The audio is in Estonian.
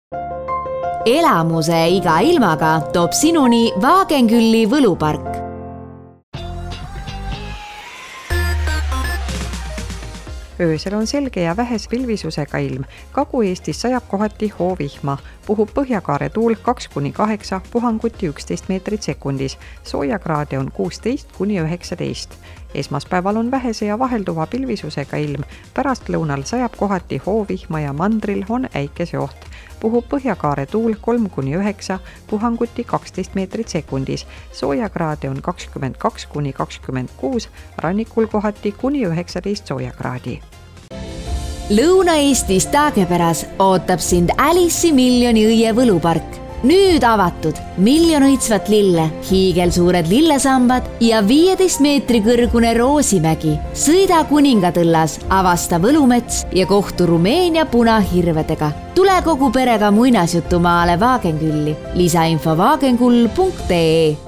Elamuse iga ilmaga toob sinuni Vaagenkülli võlupark. Öösel on selge ja vähese pilvisusega ilm. Kagu-Eestis sajab kohati hoovihma. Puhub põhjakaare tuul 2-8, puhanguti 11 meetrit sekundis. Soojakraade on 16-19. Esmaspäeval on vähese ja vahelduva pilvisusega ilm. Pärastlõunal sajab kohati hoovihma ja mandril on äikeseoht. Puhub põhjakaare tuul 3-9, puhanguti 12 meetrit sekundis. Soojakraade on 22-26, rannikul kohati kuni 19 soojakraadi. Lõuna-Eestis Taagepäras ootab sind Alice'i miljoni õie võlupark. Nüüd avatud 1 miljon õitsvat lille, hiigelsuured lillesambad ja 15 meetri kõrgune Roosimägi. Sõida Kuningatõllas, avasta Võlumets ja kohtu Rumeenia punahirvedega. Tule kogu perega muinasjutumaale Vaagenkülli. Lisainfo vaagenkull.ee